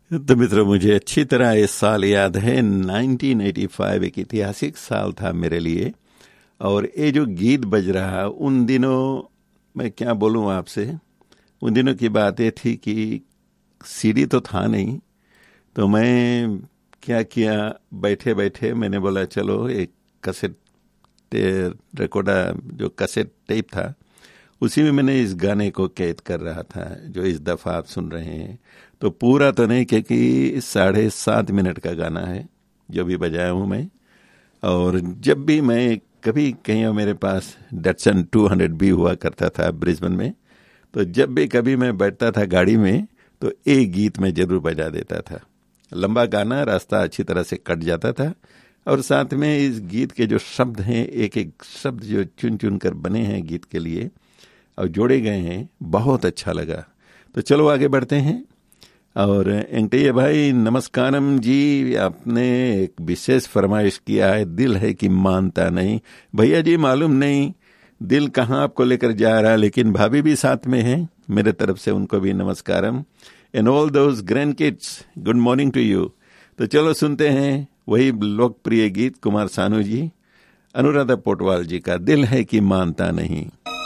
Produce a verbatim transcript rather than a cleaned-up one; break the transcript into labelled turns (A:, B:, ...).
A: तो मित्रों, मुझे अच्छी तरह इस साल याद है। नाइनटीन एटी फाइव एक ऐतिहासिक साल था मेरे लिए। और ये जो गीत बज रहा, उन दिनों मैं क्या बोलूं आपसे, उन दिनों की बात ये थी कि सीडी तो था नहीं। तो मैं क्या किया, बैठे बैठे मैंने बोला चलो एक कैसेट रिकॉर्डर, जो कैसेट टेप था, उसी में मैंने इस गाने को कैद कर रहा था जो इस दफ़ा आप सुन रहे हैं। तो पूरा तो नहीं, क्योंकि साढ़े सात मिनट का गाना है जो भी बजाया हूँ मैं। और जब भी मैं कभी कहीं, मेरे पास डटसन टू हंड्रेड भी हुआ करता था ब्रिस्बेन में, तो जब भी कभी मैं बैठता था गाड़ी में तो एक गीत में जरूर बजा देता था। लंबा गाना, रास्ता अच्छी तरह से कट जाता था, और साथ में इस गीत के जो शब्द हैं, एक एक शब्द जो चुन चुन कर बने हैं गीत के लिए और जोड़े गए हैं, बहुत अच्छा लगा। तो चलो आगे बढ़ते हैं। और एंकटैया भाई नमस्कारम जी, आपने एक विशेष फरमाइश किया है, दिल है कि मानता नहीं। भैया जी मालूम नहीं दिल कहाँ आपको लेकर जा रहा है, लेकिन भाभी भी साथ में हैं, मेरे तरफ से उनको भी नमस्कारम। And all those grand kids, good morning to you. तो चलो सुनते हैं वही लोकप्रिय गीत कुमार सानू जी, अनुराधा पोटवाल जी का, दिल है कि मानता नहीं।